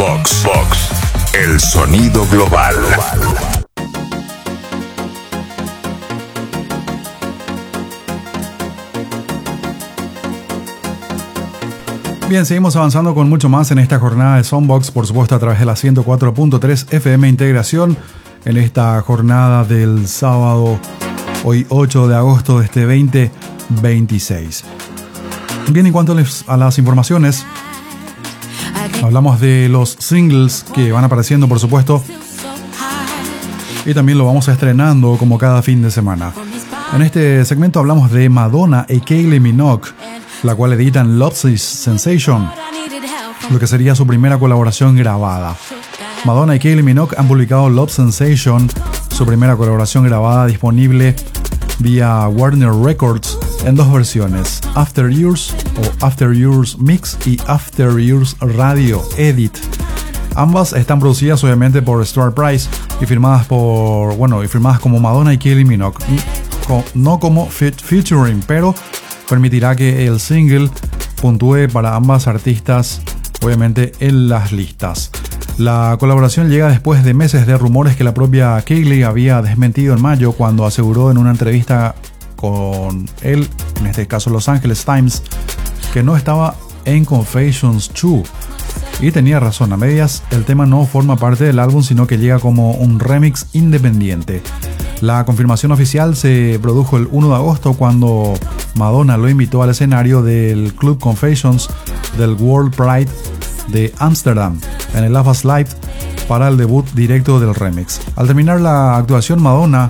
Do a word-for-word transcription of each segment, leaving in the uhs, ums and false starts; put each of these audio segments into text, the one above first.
Box, Box, el sonido global. Bien, seguimos avanzando con mucho más en esta jornada de Soundbox, por supuesto a través de la ciento cuatro punto tres F M Integración, en esta jornada del sábado, hoy ocho de agosto de este veinte veintiséis. Bien, en cuanto a las informaciones, hablamos de los singles que van apareciendo, por supuesto, y también lo vamos estrenando como cada fin de semana. En este segmento hablamos de Madonna y Kylie Minogue, la cual editan Love's Sensation, lo que sería su primera colaboración grabada. Madonna y Kylie Minogue han publicado Love Sensation, su primera colaboración grabada, disponible vía Warner Records en dos versiones, After Years o After Years Mix y After Years Radio Edit. Ambas están producidas obviamente por Stuart Price y firmadas por, bueno, y firmadas como Madonna y Kylie Minogue, no como featuring, pero permitirá que el single puntúe para ambas artistas, obviamente, en las listas. La colaboración llega después de meses de rumores que la propia Kylie había desmentido en mayo, cuando aseguró en una entrevista con él, en este caso Los Angeles Times, que no estaba en Confessions dos. Y tenía razón, a medias el tema no forma parte del álbum, sino que llega como un remix independiente. La confirmación oficial se produjo el uno de agosto, cuando Madonna lo invitó al escenario del Club Confessions del World Pride de Ámsterdam en el Love Us Live para el debut directo del remix. Al terminar la actuación, Madonna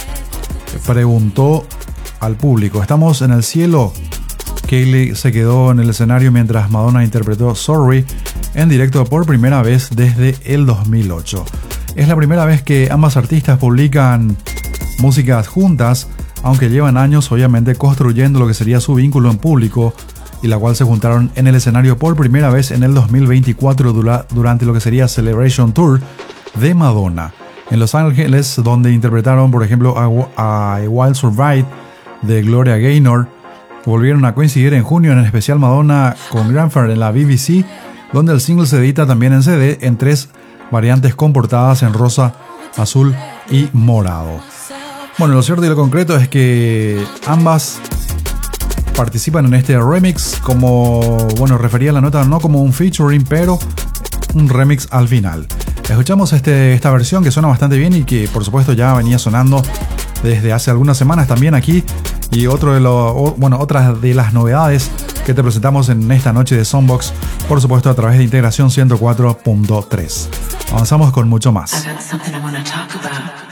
preguntó al público: ¿estamos en el cielo? Kylie se quedó en el escenario mientras Madonna interpretó Sorry en directo por primera vez desde el dos mil ocho. Es la primera vez que ambas artistas publican músicas juntas, aunque llevan años obviamente construyendo lo que sería su vínculo en público, y la cual se juntaron en el escenario por primera vez en el dos mil veinticuatro dura, durante lo que sería Celebration Tour de Madonna en Los Ángeles, donde interpretaron por ejemplo a, a Wild Survive de Gloria Gaynor. Volvieron a coincidir en junio en el especial Madonna con Granfer en la B B C, donde el single se edita también en C D en tres variantes con portadas en rosa, azul y morado. Bueno, lo cierto y lo concreto es que ambas participan en este remix como, bueno, refería la nota, no como un featuring, pero un remix al final. Escuchamos este, esta versión que suena bastante bien y que por supuesto ya venía sonando desde hace algunas semanas también aquí, y otro de lo, bueno, otras de las novedades que te presentamos en esta noche de Soundbox, por supuesto a través de Integración ciento cuatro punto tres. Avanzamos con mucho más.